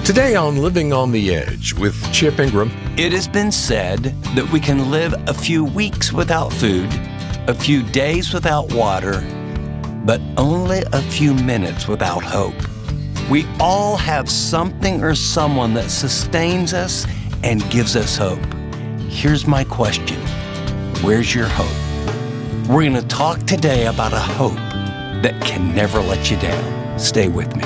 Today on Living on the Edge with Chip Ingram. It has been said that we can live a few weeks without food, a few days without water, but only a few minutes without hope. We all have something or someone that sustains us and gives us hope. Here's my question. Where's your hope? We're going to talk today about a hope that can never let you down. Stay with me.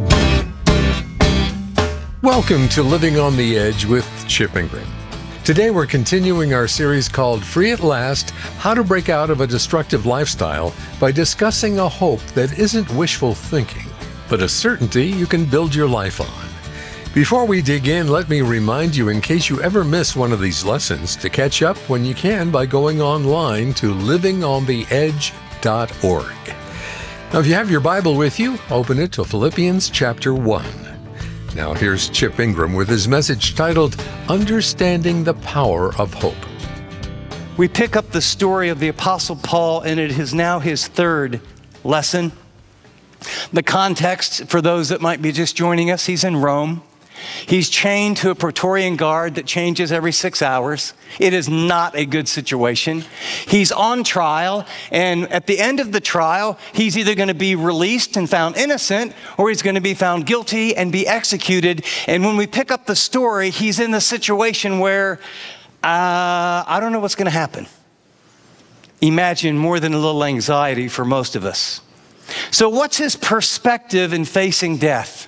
Welcome to Living on the Edge with Chip Ingram. Today we're continuing our series called Free at Last, How to Break Out of a Destructive Lifestyle by discussing a hope that isn't wishful thinking, but a certainty you can build your life on. Before we dig in, let me remind you, in case you ever miss one of these lessons, to catch up when you can by going online to livingontheedge.org. Now, if you have your Bible with you, open it to Philippians chapter 1. Now here's Chip Ingram with his message titled, Understanding the Power of Hope. We pick up the story of the Apostle Paul, and it is now his third lesson. The context, for those that might be just joining us, he's in Rome. He's chained to a Praetorian guard that changes every 6 hours. It is not a good situation. He's on trial, and at the end of the trial, he's either going to be released and found innocent, or he's going to be found guilty and be executed. And when we pick up the story, he's in the situation where, I don't know what's going to happen. Imagine more than a little anxiety for most of us. So what's his perspective in facing death?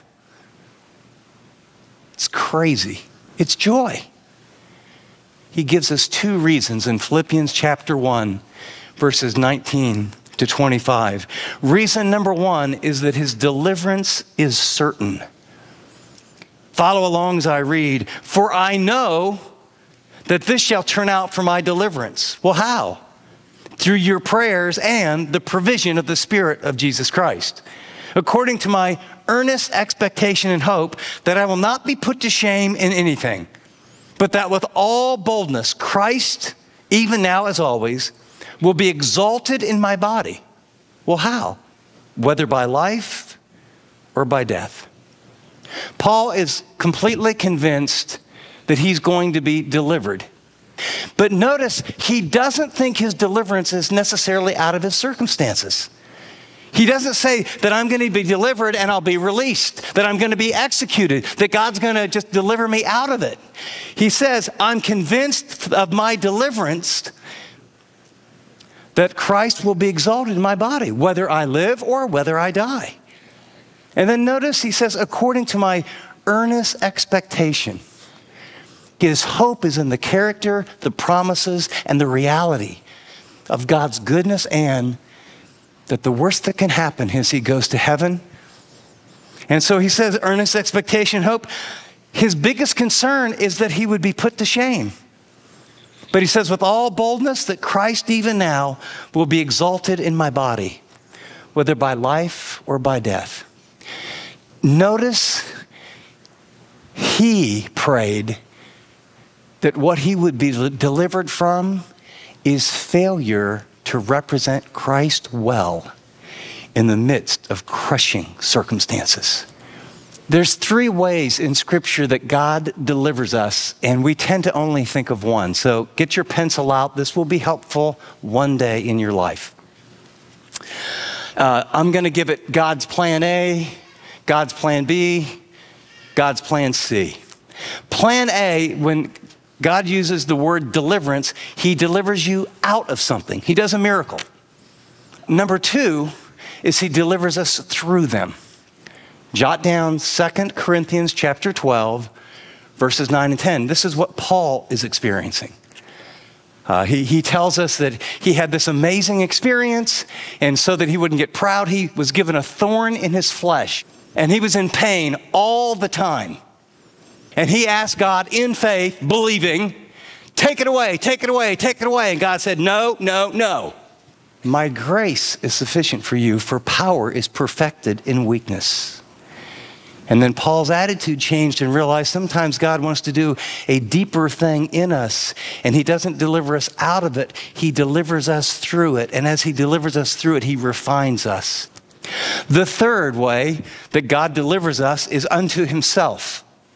It's crazy. It's joy. He gives us two reasons in Philippians chapter 1, verses 19 to 25. Reason number one is that his deliverance is certain. Follow along as I read. For I know that this shall turn out for my deliverance. Well, how? Through your prayers and the provision of the Spirit of Jesus Christ, according to my earnest expectation and hope that I will not be put to shame in anything, but that with all boldness, Christ, even now as always, will be exalted in my body. Well, how? Whether by life or by death. Paul is completely convinced that he's going to be delivered. But notice, he doesn't think his deliverance is necessarily out of his circumstances. He doesn't say that I'm going to be delivered and I'll be released, that I'm going to be executed, that God's going to just deliver me out of it. He says, I'm convinced of my deliverance that Christ will be exalted in my body, whether I live or whether I die. And then notice he says, according to my earnest expectation. His hope is in the character, the promises, and the reality of God's goodness, and that the worst that can happen is he goes to heaven. And so he says, earnest expectation, hope. His biggest concern is that he would be put to shame. But he says, with all boldness, that Christ even now will be exalted in my body, whether by life or by death. Notice he prayed that what he would be delivered from is failure to represent Christ well in the midst of crushing circumstances. There's three ways in Scripture that God delivers us, and we tend to only think of one. So get your pencil out. This will be helpful one day in your life. I'm going to give it God's plan A, God's plan B, God's plan C. Plan A, when God uses the word deliverance, he delivers you out of something. He does a miracle. Number two is he delivers us through them. Jot down 2 Corinthians chapter 12, verses 9 and 10. This is what Paul is experiencing. He tells us that he had this amazing experience, and so that he wouldn't get proud, he was given a thorn in his flesh, and he was in pain all the time. And he asked God in faith, believing, take it away, take it away, take it away. And God said, no, no, no. My grace is sufficient for you, for power is perfected in weakness. And then Paul's attitude changed and realized sometimes God wants to do a deeper thing in us, and he doesn't deliver us out of it. He delivers us through it. And as he delivers us through it, he refines us. The third way that God delivers us is unto himself.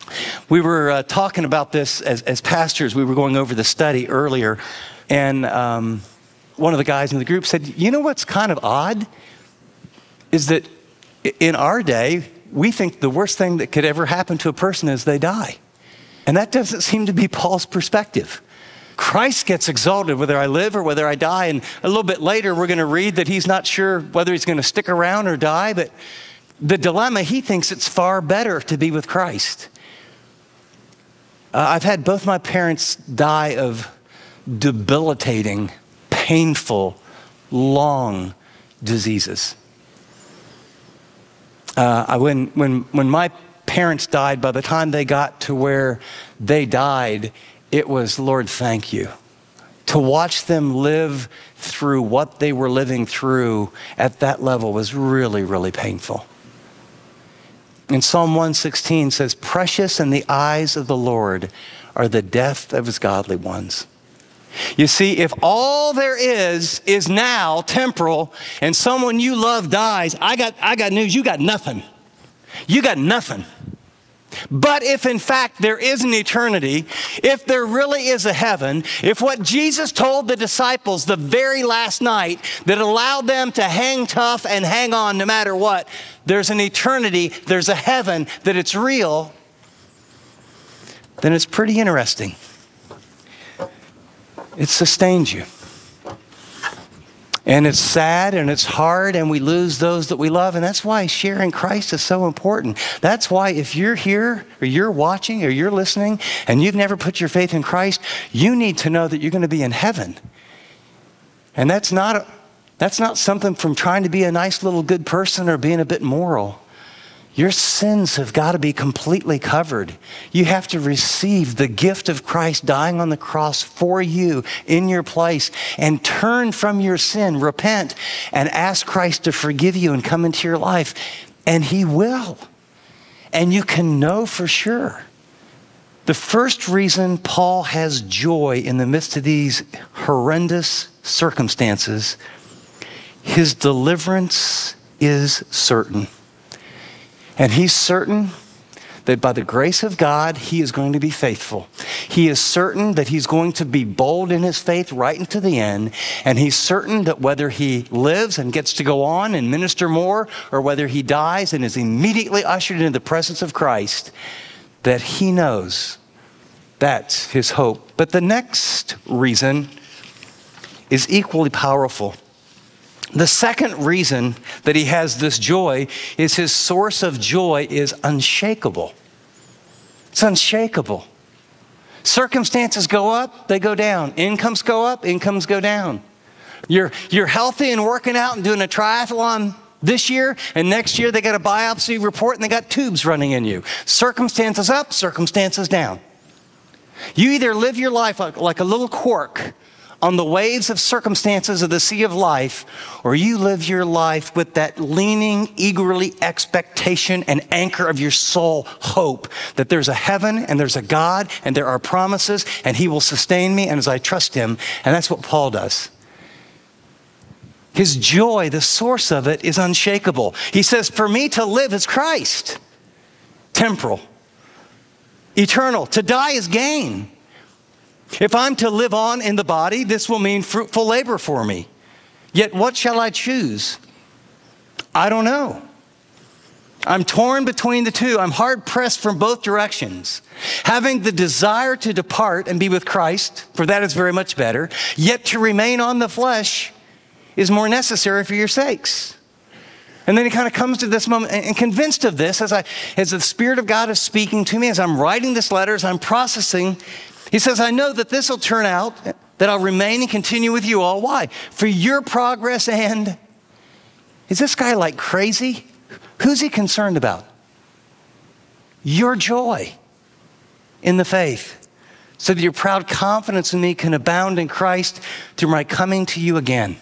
We were talking about this as pastors. We were going over the study earlier, and one of the guys in the group said, you know what's kind of odd is that in our day, we think the worst thing that could ever happen to a person is they die. And that doesn't seem to be Paul's perspective. Christ gets exalted whether I live or whether I die. And a little bit later, we're going to read that he's not sure whether he's going to stick around or die. But the dilemma, he thinks it's far better to be with Christ. I've had both my parents die of debilitating, painful, long diseases. When my parents died, by the time they got to where they died, it was, Lord, thank you. To watch them live through what they were living through at that level was really, really painful. And Psalm 116 says, precious in the eyes of the Lord are the death of his godly ones. You see, if all there is now temporal and someone you love dies, I got news, you got nothing. You got nothing. But if in fact there is an eternity, if there really is a heaven, if what Jesus told the disciples the very last night that allowed them to hang tough and hang on no matter what, there's an eternity, there's a heaven, that it's real, then it's pretty interesting. It sustains you. And it's sad and it's hard and we lose those that we love. And that's why sharing Christ is so important. That's why if you're here or you're watching or you're listening and you've never put your faith in Christ, you need to know that you're going to be in heaven. And that's not something from trying to be a nice little good person or being a bit moral. Your sins have got to be completely covered. You have to receive the gift of Christ dying on the cross for you in your place and turn from your sin, repent, and ask Christ to forgive you and come into your life. And he will. And you can know for sure. The first reason Paul has joy in the midst of these horrendous circumstances, his deliverance is certain. And he's certain that by the grace of God, he is going to be faithful. He is certain that he's going to be bold in his faith right into the end. And he's certain that whether he lives and gets to go on and minister more, or whether he dies and is immediately ushered into the presence of Christ, that he knows that's his hope. But the next reason is equally powerful. The second reason that he has this joy is his source of joy is unshakable. It's unshakable. Circumstances go up, they go down. Incomes go up, incomes go down. You're healthy and working out and doing a triathlon this year, and next year they got a biopsy report and they got tubes running in you. Circumstances up, circumstances down. You either live your life like a little cork on the waves of circumstances of the sea of life, or you live your life with that leaning, eagerly expectation and anchor of your soul hope that there's a heaven and there's a God and there are promises and he will sustain me and as I trust him. And that's what Paul does. His joy, the source of it, is unshakable. He says, for me to live is Christ. Temporal. Eternal. To die is gain. If I'm to live on in the body, this will mean fruitful labor for me. Yet what shall I choose? I don't know. I'm torn between the two. I'm hard pressed from both directions. Having the desire to depart and be with Christ, for that is very much better, yet to remain on the flesh is more necessary for your sakes. And then he kind of comes to this moment and convinced of this as the Spirit of God is speaking to me, as I'm writing this letter, as I'm processing. He says, I know that this will turn out, that I'll remain and continue with you all. Why? For your progress and... Is this guy like crazy? Who's he concerned about? Your joy in the faith, so that your proud confidence in me can abound in Christ through my coming to you again.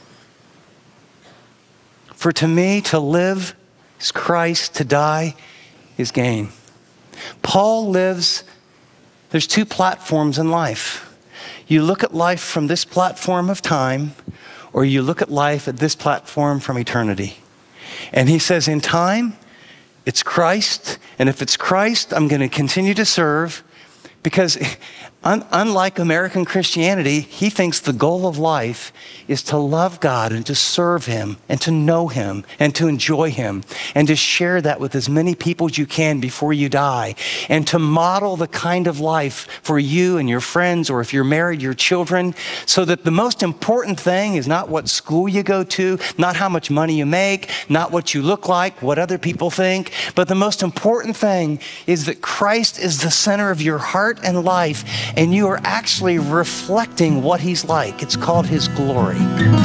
For to me, to live is Christ, to die is gain. Paul lives... There's two platforms in life. You look at life from this platform of time, or you look at life at this platform from eternity. And he says, in time, It's Christ, and if it's Christ, I'm going to continue to serve, because unlike American Christianity, he thinks the goal of life is to love God and to serve him and to know him and to enjoy him and to share that with as many people as you can before you die, and to model the kind of life for you and your friends, or if you're married, your children, so that the most important thing is not what school you go to, not how much money you make, not what you look like, what other people think, but the most important thing is that Christ is the center of your heart and life, and you are actually reflecting what he's like. It's called his glory.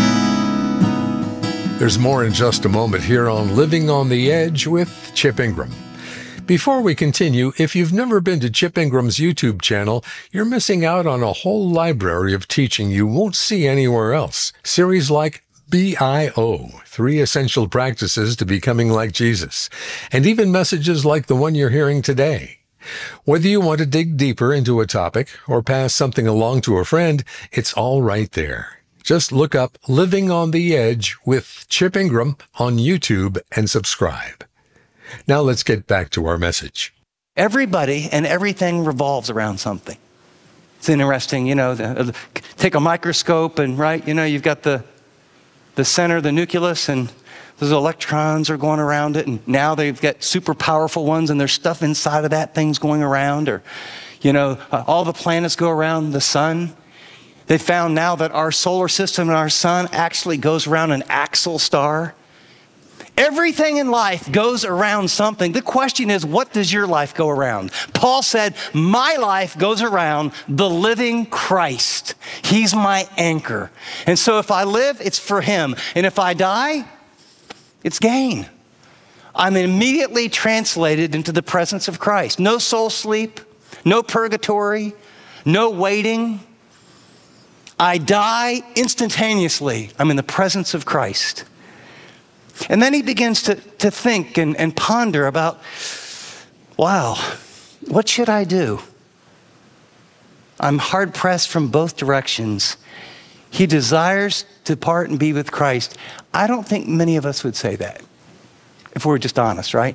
There's more in just a moment here on Living on the Edge with Chip Ingram. Before we continue, if you've never been to Chip Ingram's YouTube channel, you're missing out on a whole library of teaching you won't see anywhere else. Series like BIO, 3 Essential Practices to Becoming Like Jesus, and even messages like the one you're hearing today. Whether you want to dig deeper into a topic or pass something along to a friend, it's all right there. Just look up Living on the Edge with Chip Ingram on YouTube and subscribe. Now let's get back to our message. Everybody and everything revolves around something. It's interesting, take a microscope and, you've got the center, the nucleus, and those electrons are going around it, and now they've got super powerful ones, and there's stuff inside of that thing's going around, or, all the planets go around the sun. They found now that our solar system and our sun actually goes around an axial star. Everything in life goes around something. The question is, what does your life go around? Paul said, my life goes around the living Christ. He's my anchor. And so if I live, it's for him. And if I die, it's gain. I'm immediately translated into the presence of Christ. No soul sleep, no purgatory, no waiting. I die instantaneously. I'm in the presence of Christ. And then he begins to think and ponder about, wow, what should I do? I'm hard pressed from both directions. He desires to depart and be with Christ. I don't think many of us would say that, if we're just honest, right?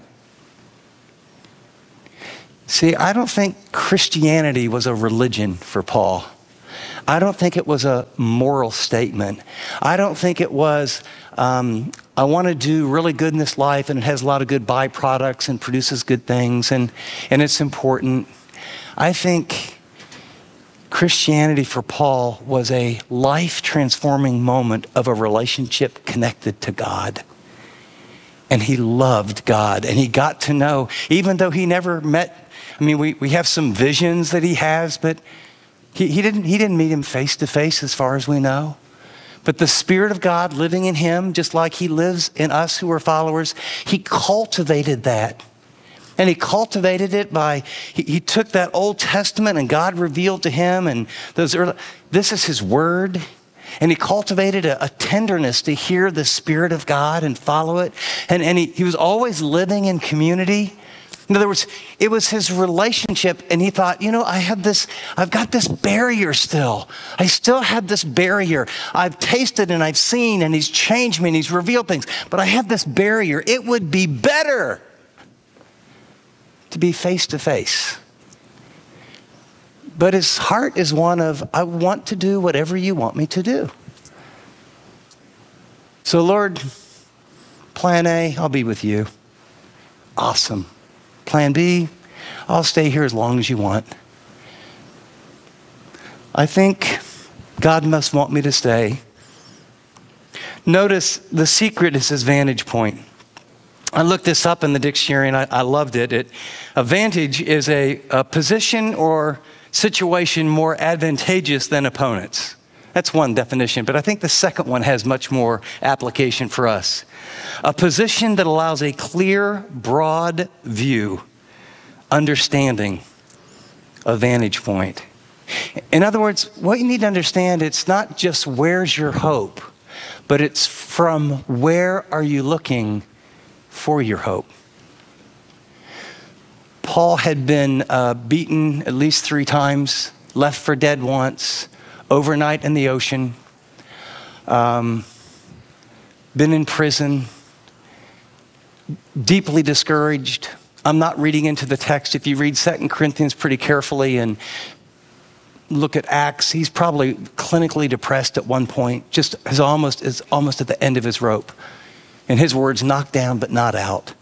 See, I don't think Christianity was a religion for Paul. I don't think it was a moral statement. I don't think it was, I want to do really good in this life, and it has a lot of good byproducts and produces good things, and it's important. I think Christianity for Paul was a life-transforming moment of a relationship connected to God. And he loved God, and he got to know, even though he never met, we have some visions that he has, but he didn't meet him face to face as far as we know. But the Spirit of God living in him, just like he lives in us who are followers, he cultivated that. And he cultivated it by, he took that Old Testament and God revealed to him, and this is his word. And he cultivated a tenderness to hear the Spirit of God and follow it. And he was always living in community. In other words, it was his relationship, and he thought, I've got this barrier still. I still have this barrier. I've tasted and I've seen, and he's changed me and he's revealed things, but I have this barrier. It would be better to be face to face. But his heart is one of, I want to do whatever you want me to do. So Lord, plan A, I'll be with you. Awesome. Plan B, I'll stay here as long as you want. I think God must want me to stay. Notice the secret is his vantage point. I looked this up in the dictionary and I loved it. A vantage is a position or situation more advantageous than opponents. That's one definition, but I think the second one has much more application for us. A position that allows a clear, broad view, understanding, a vantage point. In other words, what you need to understand, it's not just where's your hope, but it's from where are you looking for your hope. Paul had been beaten at least 3 times, left for dead once, overnight in the ocean, been in prison, deeply discouraged. I'm not reading into the text. If you read 2 Corinthians pretty carefully and look at Acts, he's probably clinically depressed at one point, just is almost at the end of his rope. In his words, knocked down but not out.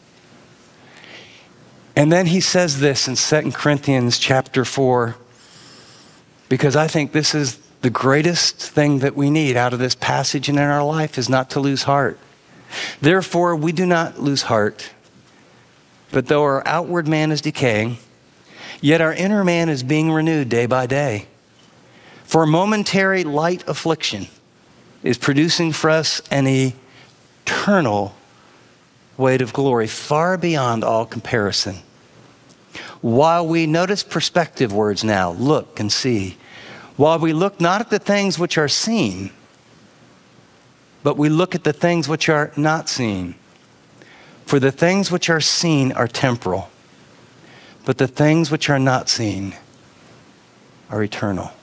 And then he says this in 2 Corinthians chapter 4, because I think this is the greatest thing that we need out of this passage and in our life is not to lose heart. Therefore, we do not lose heart, but though our outward man is decaying, yet our inner man is being renewed day by day. For momentary light affliction is producing for us an eternal weight of glory far beyond all comparison. While we notice perspective words now, look and see, while we look not at the things which are seen, but we look at the things which are not seen. For the things which are seen are temporal, but the things which are not seen are eternal.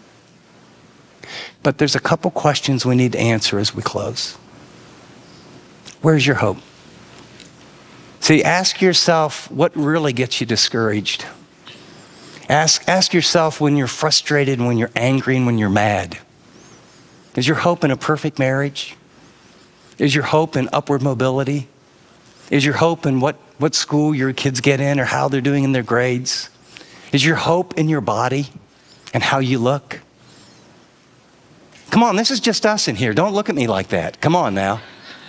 But there's a couple questions we need to answer as we close. Where's your hope? See, ask yourself what really gets you discouraged. Ask yourself when you're frustrated, when you're angry, and when you're mad. Is your hope in a perfect marriage? Is your hope in upward mobility? Is your hope in what school your kids get in or how they're doing in their grades? Is your hope in your body and how you look? Come on, this is just us in here. Don't look at me like that. Come on now.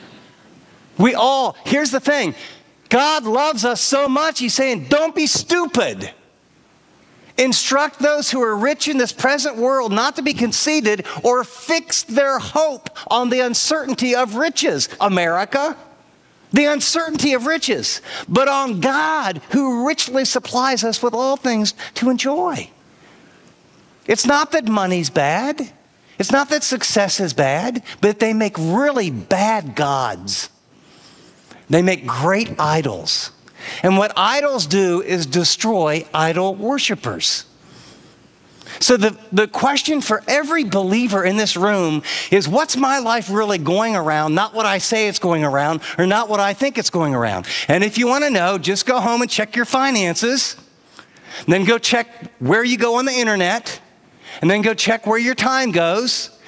Here's the thing. God loves us so much, he's saying, don't be stupid. Instruct those who are rich in this present world not to be conceited or fix their hope on the uncertainty of riches. America, the uncertainty of riches, but on God who richly supplies us with all things to enjoy. It's not that money's bad. It's not that success is bad, but they make really bad gods. They make great idols. And what idols do is destroy idol worshipers. So the question for every believer in this room is, what's my life really going around? Not what I say it's going around, or not what I think it's going around. And if you want to know, just go home and check your finances. Then go check where you go on the internet. And then go check where your time goes.